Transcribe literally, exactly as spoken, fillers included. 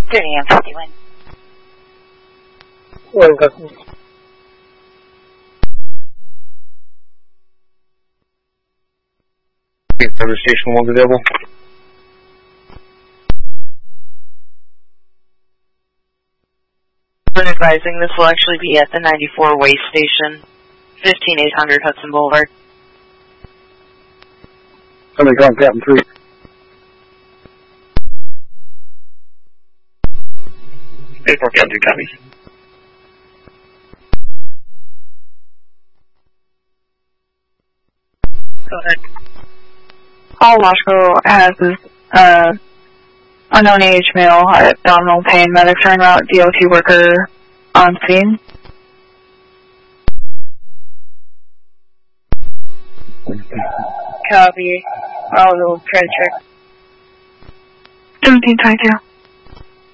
thirty M fifty-one. One customer. Service station one's available. I'm advising this will actually be at the ninety-four Way Station, fifteen eight hundred Hudson Boulevard. Somebody call Captain three. eight four Captain two copies. Go ahead. All Wasco has is uh, unknown age male, abdominal pain, medics are en route, D O T worker on scene. Copy. I'll try to check. seventeen twenty-two.